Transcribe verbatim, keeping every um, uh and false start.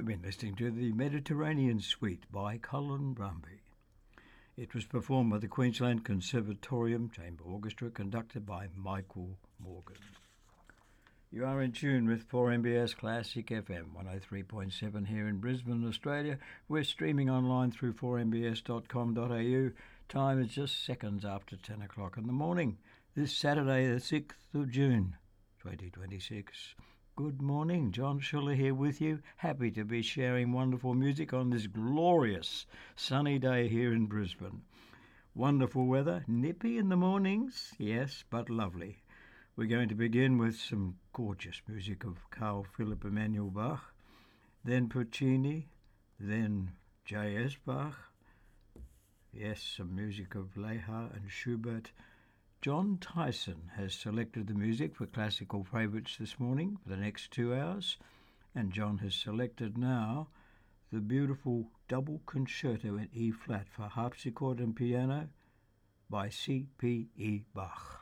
We've been listening to the Mediterranean Suite by Colin Brumby. It was performed by the Queensland Conservatorium Chamber Orchestra, conducted by Michael Morgan. You are in tune with four M B S Classic F M one oh three point seven here in Brisbane, Australia. We're streaming online through four m b s dot com dot a u. Time is just seconds after ten o'clock in the morning. This Saturday, the sixth of June, twenty twenty-six. Good morning, John Schuller here with you. Happy to be sharing wonderful music on this glorious sunny day here in Brisbane. Wonderful weather, nippy in the mornings, yes, but lovely. We're going to begin with some gorgeous music of Carl Philipp Emanuel Bach, then Puccini, then J S Bach, yes, some music of Lehar and Schubert. John Tyson has selected the music for classical favourites this morning for the next two hours, and John has selected now the beautiful double concerto in E-flat for harpsichord and piano by C P E Bach.